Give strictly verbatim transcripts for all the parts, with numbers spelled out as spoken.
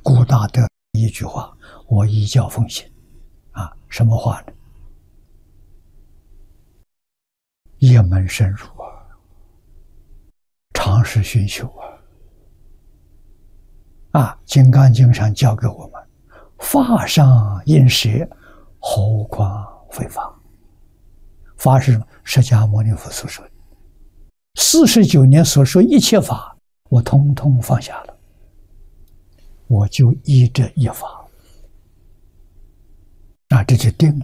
古大德一句话：我依教奉行。啊，什么话呢？一门深入啊，常识熏修啊！啊，《金刚经》上教给我们：法上应舍，何况非法？法是什么？释迦牟尼佛所说的。四十九年所说一切法，我通通放下了，我就依这一法。啊，这就定了。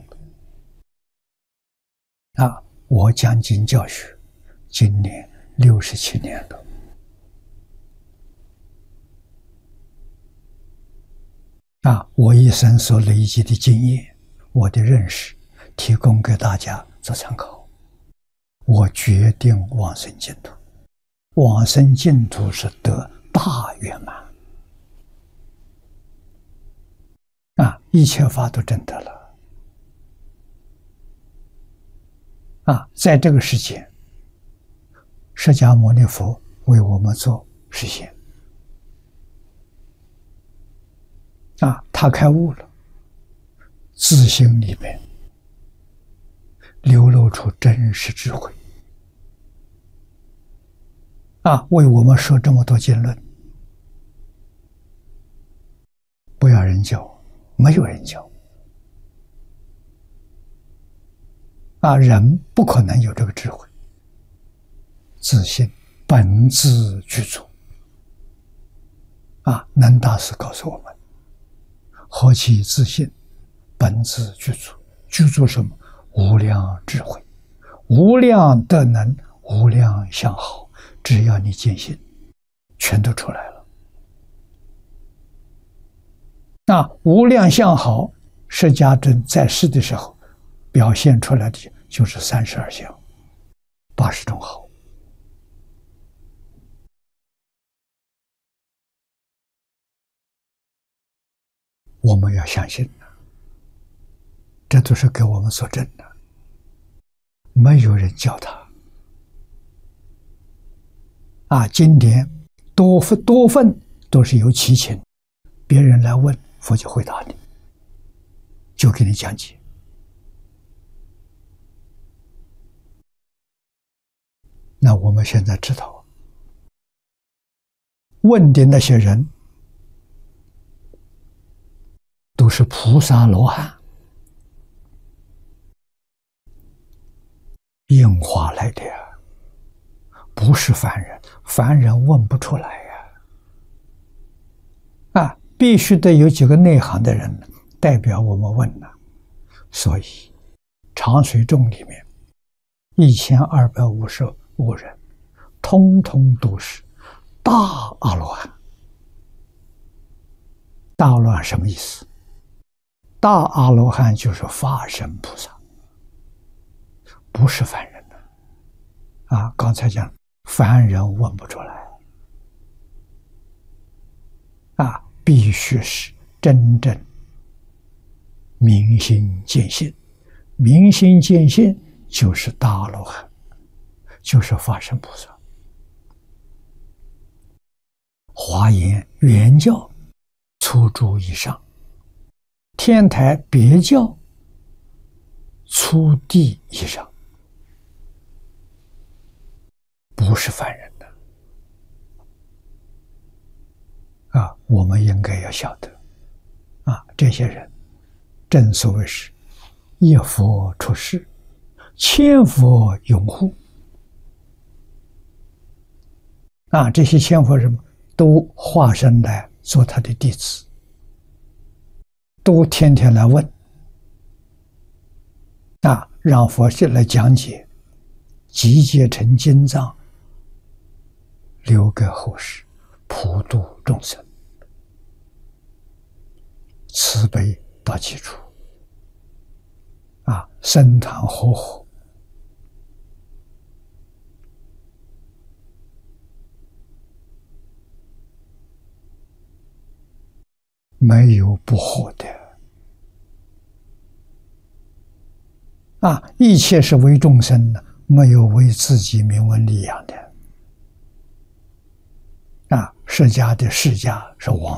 啊，我讲经教学，今年六十七年了。啊，我一生所累积的经验，我的认识，提供给大家做参考。我决定往生净土，往生净土是得大圆满。啊，一切法都证得了。啊，在这个世间，释迦牟尼佛为我们做实现。啊，他开悟了，自性里面流露出真实智慧。啊，为我们说这么多经论，不要人教，没有人教。啊，人不可能有这个智慧，自信本自具足。啊，南大师告诉我们：何其自信，本自具足。具足什么？无量智慧，无量德能，无量相好。只要你坚信，全都出来了。那无量相好，释迦尊在世的时候表现出来的就是三十二相，八十种好。我们要相信，这都是给我们所证的，没有人教他。啊，经典多份多份都是有其情，别人来问，佛就回答你，就给你讲解。那我们现在知道，问的那些人都是菩萨罗汉应化来的呀，不是凡人，凡人问不出来呀。啊，必须得有几个内行的人代表我们问呢。所以长随众里面一千二百五十五人，通通都是大阿罗汉。大阿罗汉什么意思？大阿罗汉就是法身菩萨，不是凡人的。啊，刚才讲凡人问不出来。啊，必须是真正明心见性，明心见性就是大阿罗汉，就是法身菩萨。华严原教初住以上，天台别教初地以上，不是凡人的。啊，我们应该要晓得，啊，这些人正所谓是一佛出世，千佛拥护。啊，这些千佛什么都化身来做他的弟子，都天天来问，啊，让佛是来讲解，集结成经藏，留给后世，普度众生，慈悲到基础。啊，僧团合伙，没有不好的。啊，一切是为众生的，没有为自己名闻利养的。啊，释迦的释迦是王。